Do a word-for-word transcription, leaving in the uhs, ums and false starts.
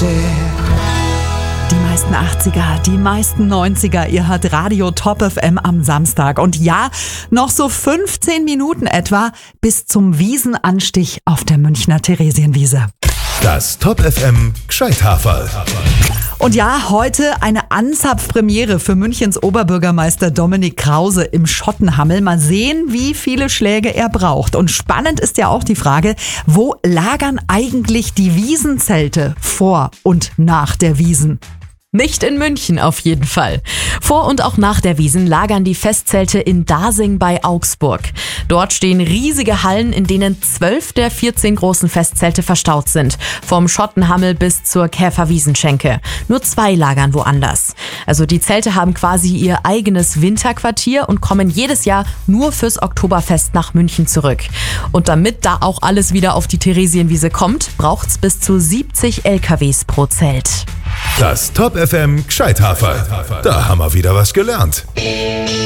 Die meisten achtziger, die meisten neunziger, ihr hört Radio Top F M am Samstag. Und ja, noch so fünfzehn Minuten etwa bis zum Wiesenanstich auf der Münchner Theresienwiese. Das Top F M Gscheithaferl. Und ja, heute eine Anzapfpremiere für Münchens Oberbürgermeister Dominik Krause im Schottenhammel. Mal sehen, wie viele Schläge er braucht. Und spannend ist ja auch die Frage, wo lagern eigentlich die Wiesenzelte vor und nach der Wiesn? Nicht in München auf jeden Fall. Vor und auch nach der Wiesn lagern die Festzelte in Dasing bei Augsburg. Dort stehen riesige Hallen, in denen zwölf der vierzehn großen Festzelte verstaut sind. Vom Schottenhammel bis zur Käferwiesenschenke. Nur zwei lagern woanders. Also die Zelte haben quasi ihr eigenes Winterquartier und kommen jedes Jahr nur fürs Oktoberfest nach München zurück. Und damit da auch alles wieder auf die Theresienwiese kommt, braucht's bis zu siebzig L K Ws pro Zelt. Das Top F M Gscheithaferl. Da haben wir wieder was gelernt.